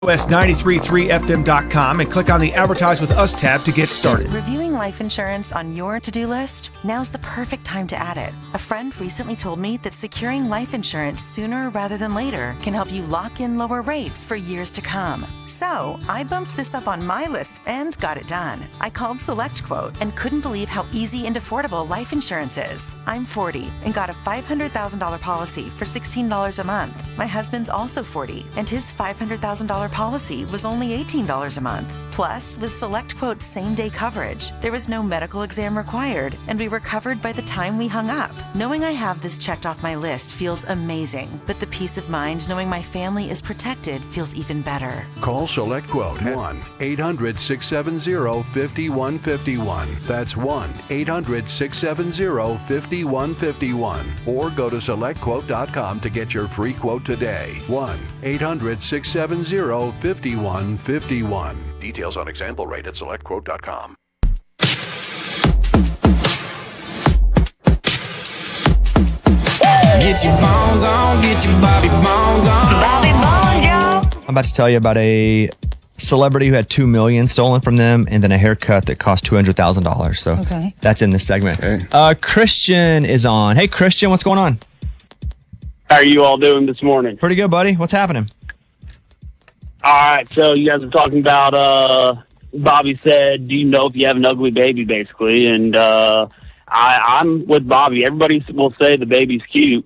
WS933FM.com and click on the Advertise with Us tab to get started. Is reviewing life insurance on your to-do list? Now's the perfect time to add it. A friend recently told me that securing life insurance sooner rather than later can help you lock in lower rates for years to come. So I bumped this up on my list and got it done. I called SelectQuote and couldn't believe how easy and affordable life insurance is. I'm 40 and got a $500,000 policy for $16 a month. My husband's also 40 and his $500,000 policy was only $18 a month. Plus, with SelectQuote's same-day coverage, there was no medical exam required, and we were covered by the time we hung up. Knowing I have this checked off my list feels amazing, but the peace of mind knowing my family is protected feels even better. Call SelectQuote at 1-800-670-5151. That's 1-800-670-5151. Or go to SelectQuote.com to get your free quote today. 1-800-670-5151. Details on example rate at SelectQuote.com. Get your bones on, get your Bobby bones on. Bobby bones, yo. I'm about to tell you about a celebrity who had $2 million stolen from them and then a haircut that cost $200,000. So that's in this segment. Okay. Christian is on. Hey, Christian, what's going on? How are you all doing this morning? Pretty good, buddy. What's happening? All right, so you guys are talking about, Bobby said, do you know if you have an ugly baby, basically? And I'm with Bobby. Everybody will say the baby's cute,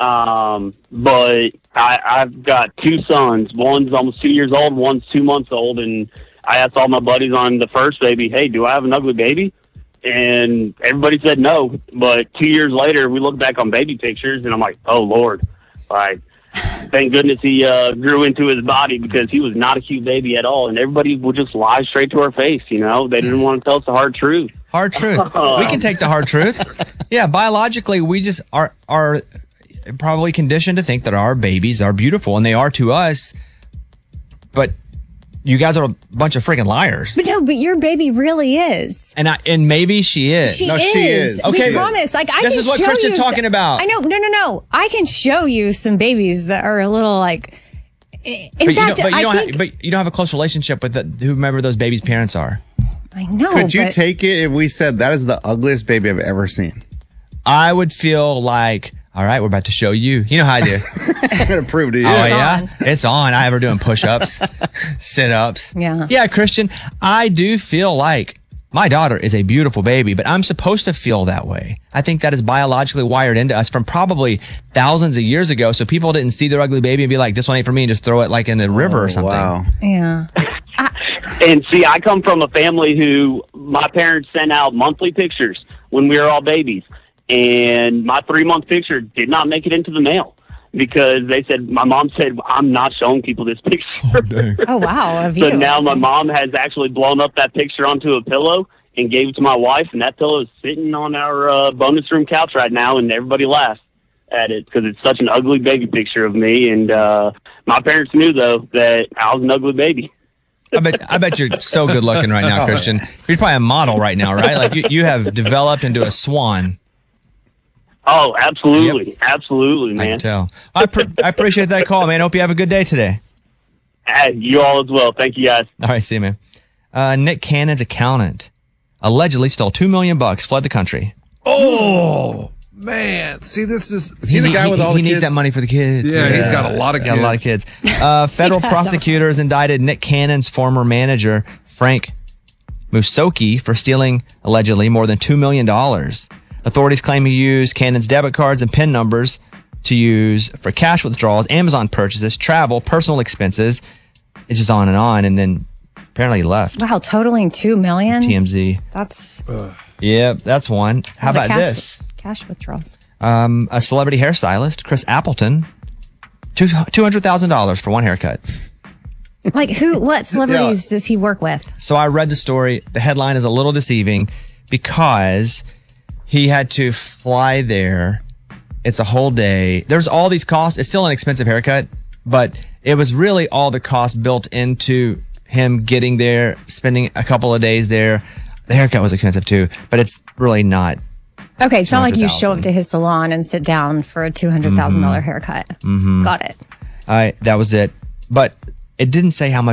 but I've got two sons. One's almost 2 years old, one's 2 months old, and I asked all my buddies on the first baby, hey, do I have an ugly baby? And everybody said no, but 2 years later, we look back on baby pictures, and I'm like, oh, Lord, like, thank goodness he grew into his body because he was not a cute baby at all. And everybody would just lie straight to our face, you know? They didn't want to tell us the hard truth. Hard truth. We can take the hard truth. Yeah, biologically, we just are probably conditioned to think that our babies are beautiful, and they are to us. But you guys are a bunch of freaking liars. But your baby really is. And maybe she is. She is. Okay. We promise. Like, this is what Christian's talking about. I know. No. I can show you some babies that are a little like. You don't have a close relationship with whomever those babies' parents are. I know. Could you take it if we said that is the ugliest baby I've ever seen? I would feel like, all right, we're about to show you. You know how I do. I'm going to prove to you. Oh, yeah? It's on. I have her doing push-ups, sit-ups. Yeah. Yeah, Christian, I do feel like my daughter is a beautiful baby, but I'm supposed to feel that way. I think that is biologically wired into us from probably thousands of years ago, so people didn't see their ugly baby and be like, this one ain't for me, and just throw it like in the river or something. Wow. Yeah. And see, I come from a family who my parents sent out monthly pictures when we were all babies. And my 3-month picture did not make it into the mail because my mom said, I'm not showing people this picture. Oh, wow. So now my mom has actually blown up that picture onto a pillow and gave it to my wife. And that pillow is sitting on our bonus room couch right now. And everybody laughs at it because it's such an ugly baby picture of me. And my parents knew, though, that I was an ugly baby. I bet you're so good looking right now, Christian. You're probably a model right now, right? Like you have developed into a swan. Oh, absolutely. Yep. Absolutely, man. I can tell. I appreciate that call, man. Hope you have a good day today. You all as well. Thank you, guys. All right, see you, man. Nick Cannon's accountant allegedly stole $2 million, fled the country. Oh, man. See, this is he the guy with all the kids? He needs that money for the kids. Yeah, he's got a lot of kids. Federal prosecutors indicted Nick Cannon's former manager, Frank Musoki, for stealing, allegedly, more than $2 million. Authorities claim he used Cannon's debit cards and PIN numbers to use for cash withdrawals, Amazon purchases, travel, personal expenses. It's just on, and then apparently he left. Wow, totaling $2 million? TMZ. That's... Yeah, that's one. How about this? Cash withdrawals. A celebrity hairstylist, Chris Appleton, $200,000 for one haircut. Like what celebrities does he work with? So I read the story. The headline is a little deceiving because he had to fly there. It's a whole day. There's all these costs. It's still an expensive haircut, but it was really all the costs built into him getting there, spending a couple of days there. The haircut was expensive too, but it's really not. Okay, it's not like you show up to his salon and sit down for a $200,000 haircut. Mm-hmm. Got it. That was it. But It didn't say how much